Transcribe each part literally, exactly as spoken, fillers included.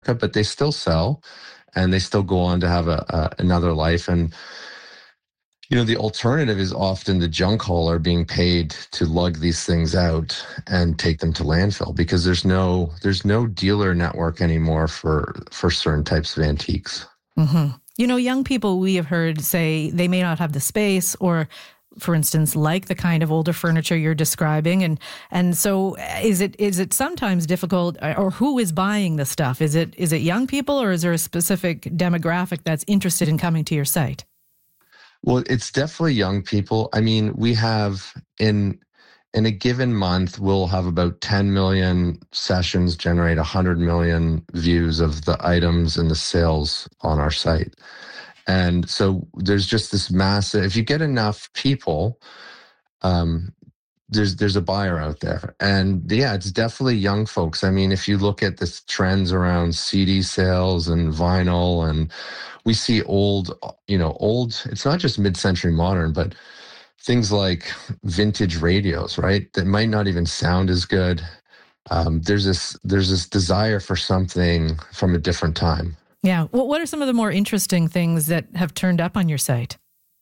America, but they still sell and they still go on to have a, a another life. And you know, the alternative is often the junk hauler being paid to lug these things out and take them to landfill, because there's no there's no dealer network anymore for for certain types of antiques. Mm-hmm. You know, young people, we have heard say they may not have the space or, for instance, like the kind of older furniture you're describing. And and so is it is it sometimes difficult, or who is buying the stuff? Is it is it young people, or is there a specific demographic that's interested in coming to your site? Well, it's definitely young people. I mean, we have in in a given month, we'll have about ten million sessions generate one hundred million views of the items and the sales on our site. And so there's just this massive, if you get enough people, um, there's there's a buyer out there. And yeah, it's definitely young folks. I mean, if you look at the trends around C D sales and vinyl, and we see old, you know, old, it's not just mid-century modern, but things like vintage radios, right? That might not even sound as good. Um, there's this there's this desire for something from a different time. Yeah. Well, what are some of the more interesting things that have turned up on your site?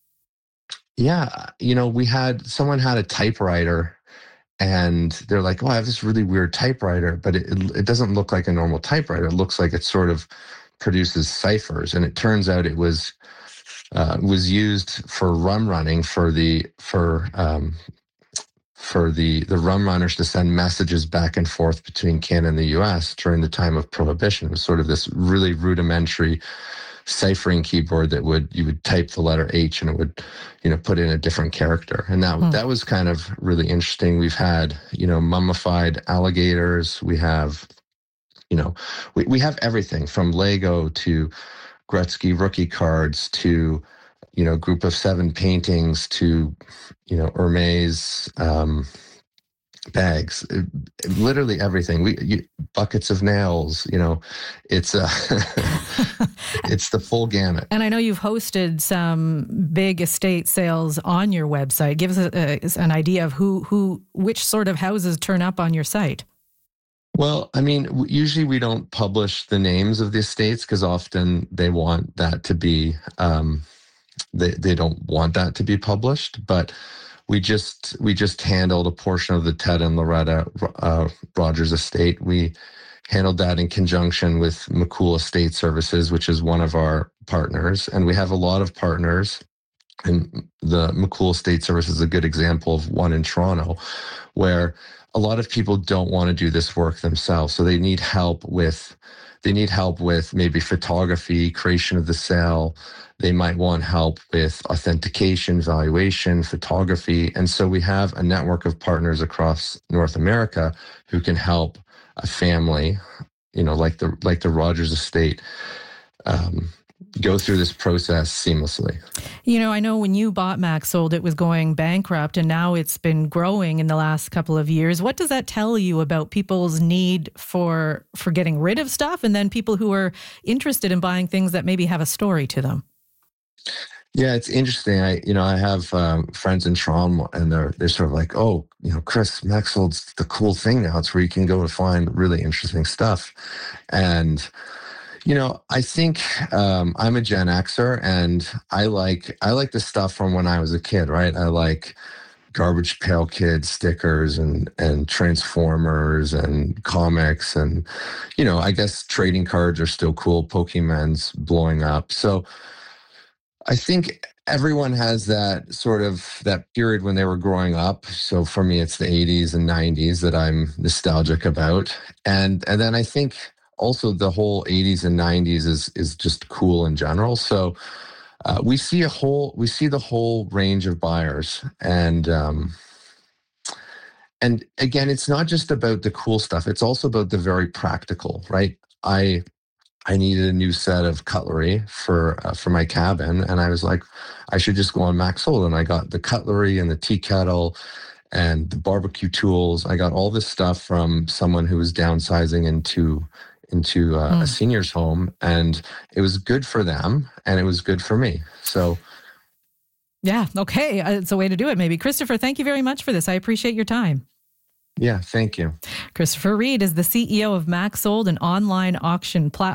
Yeah, you know, we had someone had a typewriter, and they're like, "Oh, I have this really weird typewriter, but it it doesn't look like a normal typewriter. It looks like it sort of produces ciphers." And it turns out it was uh, was used for rum running for the for um, for the the rum runners to send messages back and forth between Canada and the U S during the time of Prohibition. It was sort of this really rudimentary ciphering keyboard that would you would type the letter H and it would, you know, put in a different character. And that hmm. that was kind of really interesting. We've had, you know, mummified alligators. We have, you know, we, we have everything from Lego to Gretzky rookie cards to, you know, group of seven paintings to, you know, Hermes um, bags, it, literally everything. We you, buckets of nails. You know, it's uh, it's the full gamut. And I know you've hosted some big estate sales on your website. Give us a, a, an idea of who who which sort of houses turn up on your site. Well, I mean, usually we don't publish the names of the estates because often they want that to be. Um, They they don't want that to be published, but we just we just handled a portion of the Ted and Loretta uh, Rogers estate. We handled that in conjunction with McCool Estate Services, which is one of our partners, and we have a lot of partners. And the McCool Estate Services is a good example of one in Toronto, where a lot of people don't want to do this work themselves, so they need help with. They need help with maybe photography, creation of the sale. They might want help with authentication, valuation, photography. And so we have a network of partners across North America who can help a family, you know, like the like the Rogers estate, um, go through this process seamlessly. You know, I know when you bought Maxsold, it was going bankrupt, and now it's been growing in the last couple of years. What does that tell you about people's need for for getting rid of stuff, and then people who are interested in buying things that maybe have a story to them? Yeah, it's interesting. I, you know, I have um, friends in Toronto, and they're they're sort of like, "Oh, you know, Chris, Maxsold's the cool thing now. It's where you can go to find really interesting stuff." And you know, I think um, I'm a Gen Xer, and I like I like the stuff from when I was a kid, right? I like Garbage Pail Kid stickers and and Transformers and comics, and you know, I guess trading cards are still cool. Pokemon's blowing up, so I think everyone has that sort of that period when they were growing up. So for me, it's the eighties and nineties that I'm nostalgic about, and and then I think. Also, the whole eighties and nineties is is just cool in general. So uh, we see a whole we see the whole range of buyers, and um, and again, it's not just about the cool stuff. It's also about the very practical, right? I I needed a new set of cutlery for uh, for my cabin, and I was like, I should just go on Maxsold, and I got the cutlery and the tea kettle and the barbecue tools. I got all this stuff from someone who was downsizing into. into uh, mm. a senior's home, and it was good for them and it was good for me. So yeah, okay, it's a way to do it maybe. Christopher, thank you very much for this. I appreciate your time. Yeah, thank you. Christopher Reid is the C E O of Maxsold, an online auction platform.